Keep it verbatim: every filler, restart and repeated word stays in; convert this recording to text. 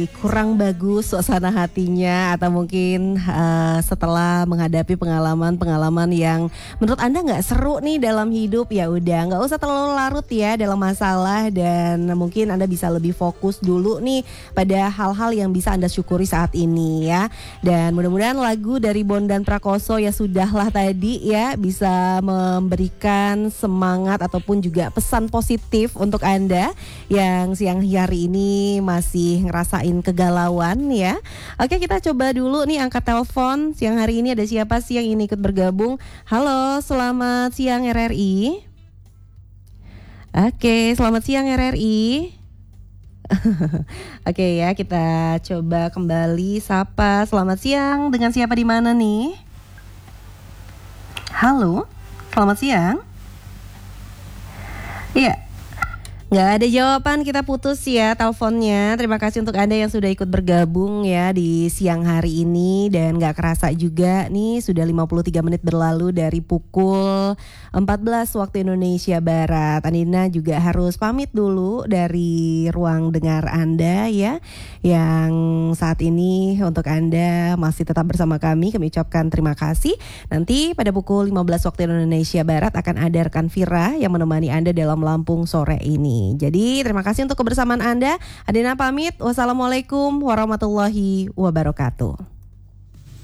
kurang bagus suasana hatinya atau mungkin uh, setelah menghadapi pengalaman-pengalaman yang menurut Anda nggak seru nih dalam hidup, ya udah nggak usah terlalu larut ya dalam masalah, dan mungkin Anda bisa lebih fokus dulu nih pada hal-hal yang bisa Anda syukuri saat ini ya. Dan mudah-mudahan lagu dari Bondan Prakoso ya sudahlah tadi ya bisa memberikan semangat ataupun juga pesan positif untuk Anda yang siang hari ini masih ngerasain kegalauan ya. Oke, kita coba dulu nih angkat telepon. Siang hari ini ada siapa sih yang ingin ikut bergabung? Halo, selamat siang R R I. Oke, selamat siang R R I. Oke ya, kita coba kembali sapa. Selamat siang, dengan siapa di mana nih? Halo, selamat siang. Iya. Nggak ada jawaban, kita putus ya teleponnya. Terima kasih untuk Anda yang sudah ikut bergabung ya di siang hari ini. Dan nggak kerasa juga nih sudah lima puluh tiga menit berlalu dari pukul empat belas waktu Indonesia Barat. Andina juga harus pamit dulu dari ruang dengar Anda ya, yang saat ini untuk Anda masih tetap bersama kami. Kami ucapkan terima kasih. Nanti pada pukul lima belas waktu Indonesia Barat akan ada rekan Vira yang menemani Anda dalam Lampung sore ini. Jadi terima kasih untuk kebersamaan Anda. Adina pamit. Wassalamualaikum warahmatullahi wabarakatuh.